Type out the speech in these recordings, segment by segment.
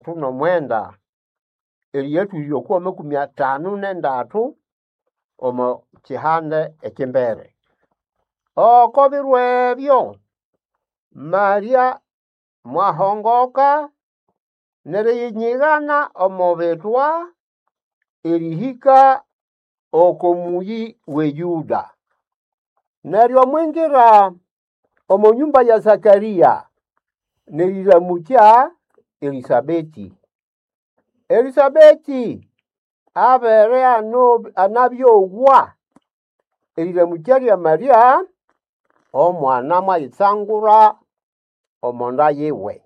tuno mwenda eliyetu yokuwa mekumya 5 omo chihande ekimbere okobirwebyo Maria mwahongoka nereyinyigana omobetwa erihika okomuyi weyuda neryo mwingira omo nyumba ya Zakaria neriramucha Elisabeti abere anabyowa eriramucha lya Maria omwana mwayitsangura omonda yewe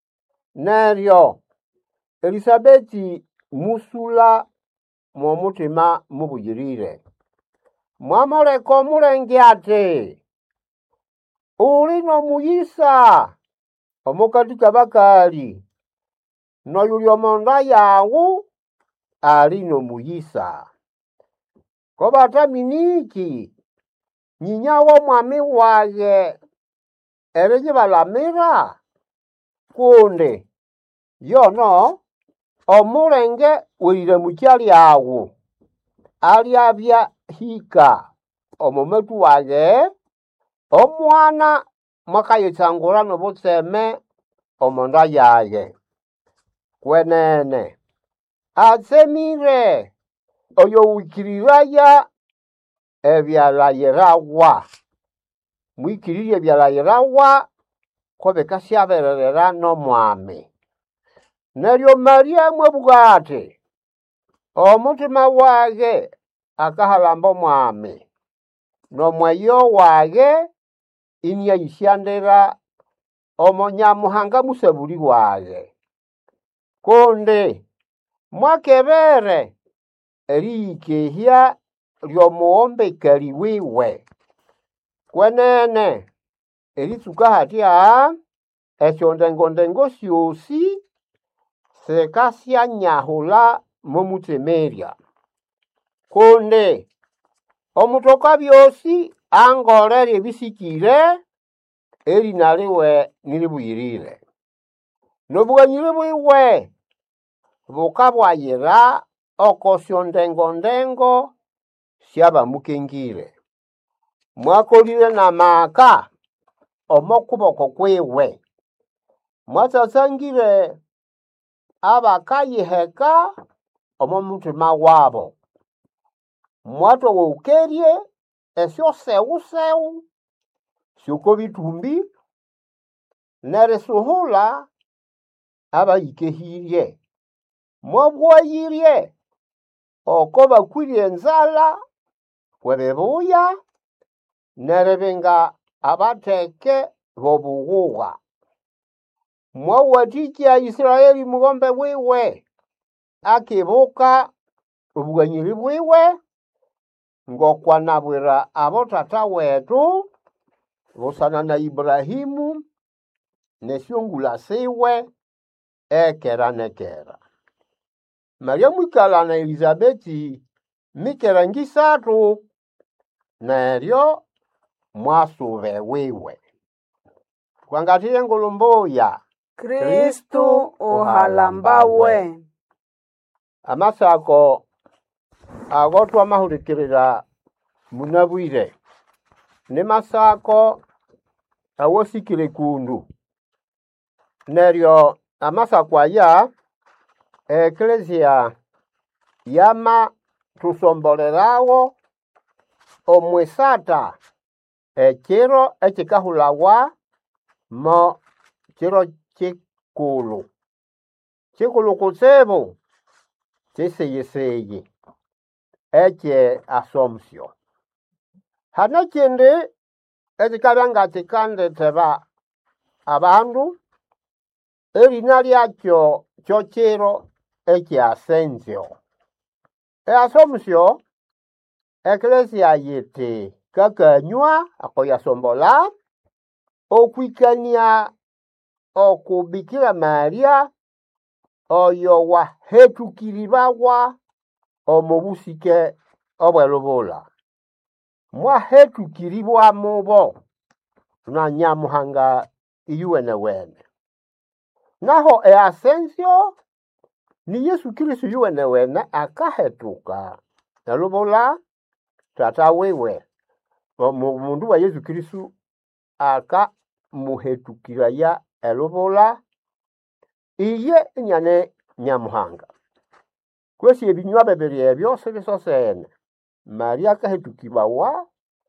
neryo Elisabeti musula mwomutima mubuyirire mwamoleko mulenge ate uli nomuyisa omukati kabakali noyuli omonda yawu ali nomuyisa kobata miniki nyinyawo mwami wage erejibalamira kunde yono omulenge weliramucha lyawu aliabya hika omometu wage omwana mwakayitsangura nobutseme omonda yage kwenene atsemire oyo wikiriraya ebyalayirawa mwikirire ebyalayirawa kobekasyabererera nomwami neryo Maria mwebugate omutima wage akahalamba omwami nomweyo wage inyayishandera omonyamuhanga musabuli wage konde mwakebere eriyikehya lyomuwombekali wiwe kwenene eritsuka hatya esyondengondengo syosi sekasyanyahula momutsemerya konde omutoka byosi angolere bisikire erina liwe nilibuyirire nobuganyiri bwiwe bukabwayira okosyondengondengo syabamukengire mwakolire namaka omokuboko kwiwe mwatsasangire abakayiheka omomutima wabo mwatowoukerye esyosewu syokobitumbi nerisuhula abayikehirye mwabwayirye oko bakwirye enzala webebuya nerebenga abateke bobuguga mwawatikya Israeli mugombe wiwe akibuka obuganyiri bwiwe ngokwanabwira abotata wetu busana na Ibrahimu nesyongula siwe ekera nekera Maria mwikala na Elisabeti mikera ngisatu neryo mwasube wiwe kwangatire ngulumbuya Kristu uhalambawe amasako agotwa mahurikirira munabwire ne masako awosikire kundu neryo amasako aya eklesia yama tusombolerawo omwesata ekiro ekikahulawa mo kiro chikulu kutsebo chiseyeseye eche Assumption hana kindi ekikabanga chikandeteba abandu erina lyakyo kyochiro eche Ascension Assumption eklesia yete kakanywa akoyasombola okwikania okubikira Maria oyo wahetukiribawa omubusike obwelubula mwahetukiribwa mubo na nyamuhanga iyuwene wene naho Asensio ni Yesu Kristo yuwene akahetuka nalubola tata wewe mundu wa Yesu Kristo aka muhetukira ya elubola iye nyane Nyamuhanga kwesi ebinywa bibiri ebyo sibisosene Maria akahetukibawa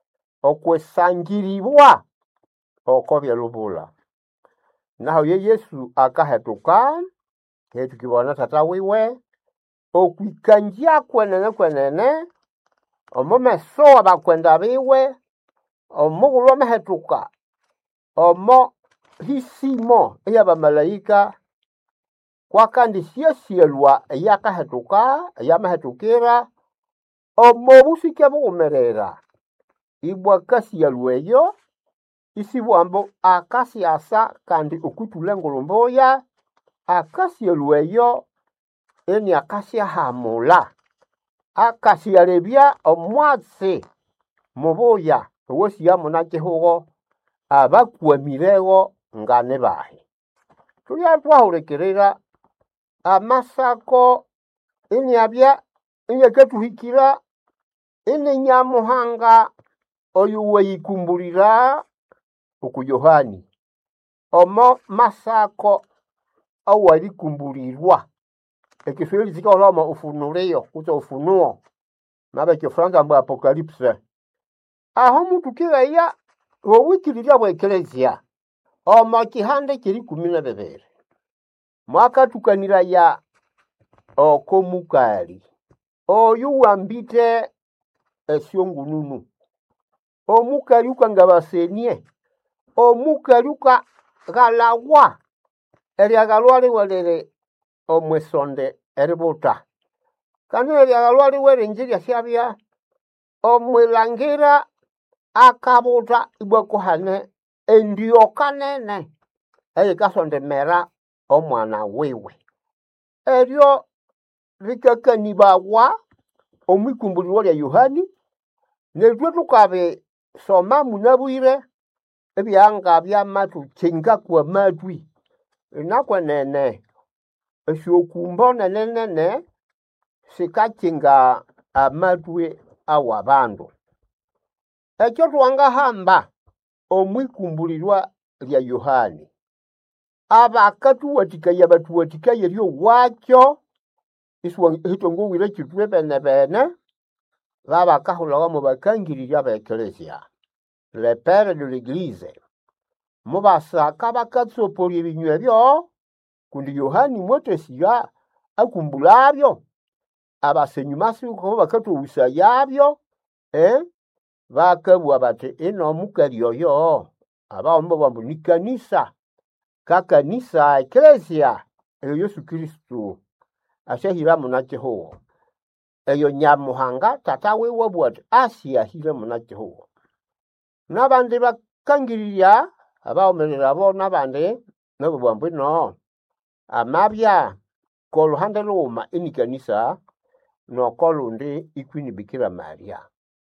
okwesangiribwa okobya lubula naho ye Yesu akahetuka hetukibwa na tata wiwe okwikanjia kwenene omomeso abakwenda biwe omugulu mehetuka omo hisimo eyabamalayika kwakandi siesielwa eyakahetuka eyamahetukira omobusike bugumerera ibwa kasielwa eyo isibwambo akasiasa kandi okutula ngolomboya akasielwa eyo eni akasiahamula akasialebya omwatsi mubuya owesiamo nakihugo abakwamirewo ngane bahe tulya twahulikirira amasako inyabya inyaketuhikira ini Nyamuhanga oyu weyikumbulira oku Yohani omo masako awalikumbulirwa ekiswahili zikaoloma ufunuliyo kuto ufunuo nabe kifranza mbu apokalipse aho mutukira ya wowikirira bwa eklezia omo kihande kiri 12 mwaka tukanira ya okomukali oyu wambite esyongununu omukali ukangabasenie omukali ukagalawa eryagalwali welere omwesonde eributa kandi eryagalwali werenjirya syabya omwilangira akabuta ibwakuhane endiokanene eyikasondemera omwana wiwe eryo bikakanibawa omwikumbulirwa lya Yohani netwe tukabe soma munabwire ebyanga byamatu kinga kwa matwi nakwenene esyokumbo nenene sikakinga amatwi awabandu ekyo twangahamba omwikumbulirwa lya Yohani abakatuwatikaya batuwatikaya lyo wakyo hitongo wire kitwe bene babakahulawa mu bakangirirya ba eklezia le père de l'église mubasaka bakatsopolya ebinywa byo kundi Yohani mwotesiga akumbulabyo abasenyumasi uko bakatowusa yabyo bakabwa bati ino omukali oyo abaombo bambu ni kanisa kakanisa eklezia eyo Yesu Kristo ashahira munakihuo eyo Nyamuhanga tata wiwe bwati asiyahire munakihuo nabandi bakangirirya abaomerera bo nabandi nabo bambu ino amabya koluhande luma ini kanisa nokolundi ikwini Bikira Maria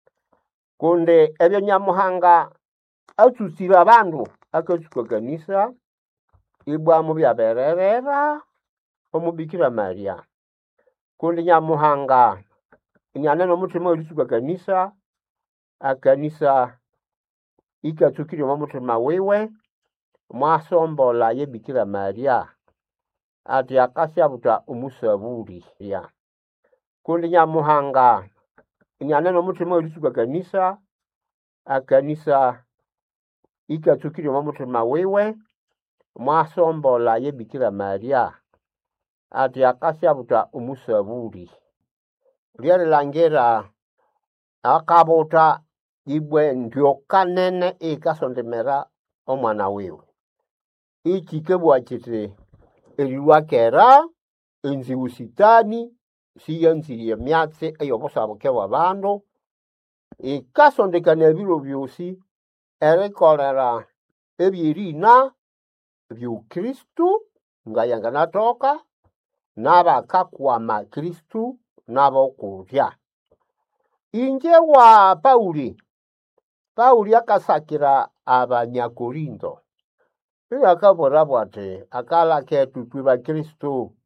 kunde ebyo Nyamuhanga atusira abandu akatsuka kanisa ibwa mu byabererera omu Bikira Maria kundi Nyamuhanga inyanene omutima olisuka kanisa akanisa ikatsukire mu mutima wiwe mwasombola ye Bikira Maria ati akasyabuta umusaburi ya kundi Nyamuhanga inyanene omutima olisuka kanisa akanisa ikatsukire mu mutima wiwe mwasombola ye Bikira Maria ati akasyabuta umusaburi lyalilangera akabuta ibwe ndyokanene ikasondemera omwana wiwe ikikebwa kiti eriwakera enziwusitani siyanziriye myatsi eyobusabuke bw'abandu ikasondekana ebiro byosi erikolera ebyerina by'Ukristu nga yanganatoka n'abakakwama Kristu n'abokutya inje wa Pauli akasakira abanyakorinto Iyo akabora bwate akala ketu twiba Kristo